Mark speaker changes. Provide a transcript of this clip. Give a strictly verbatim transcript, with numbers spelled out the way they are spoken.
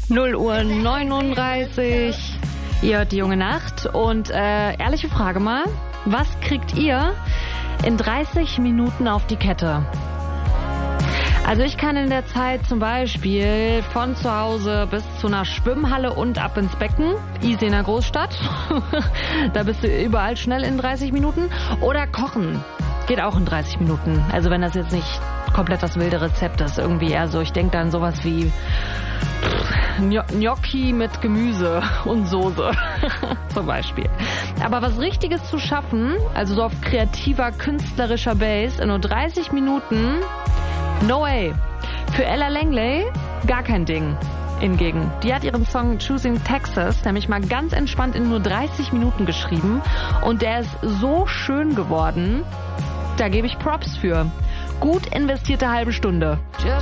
Speaker 1: null Uhr neununddreißig. Ihr hört die junge Nacht und äh, ehrliche Frage mal, was kriegt ihr in dreißig Minuten auf die Kette? Also ich kann in der Zeit zum Beispiel von zu Hause bis zu einer Schwimmhalle und ab ins Becken, easy in der Großstadt, da bist du überall schnell in dreißig Minuten. Oder kochen, geht auch in dreißig Minuten. Also wenn das jetzt nicht komplett das wilde Rezept ist, irgendwie eher so, ich denke dann sowas wie Gnocchi mit Gemüse und Soße zum Beispiel. Aber was Richtiges zu schaffen, also so auf kreativer, künstlerischer Base, in nur dreißig Minuten, no way. Für Ella Langley gar kein Ding. Hingegen, die hat ihren Song Choosing Texas nämlich mal ganz entspannt in nur dreißig Minuten geschrieben und der ist so schön geworden, da gebe ich Props für. Gut investierte halbe Stunde.